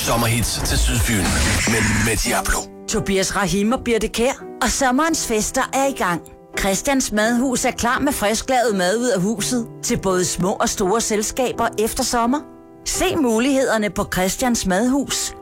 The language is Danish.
sommerhits til Sydfyn. Med Diablo. Tobias Rahim og Birthe Kjær. Og sommerens fester er i gang. Christians Madhus er klar med frisklavet mad ud af huset til både små og store selskaber efter sommer. Se mulighederne på Christians Madhus.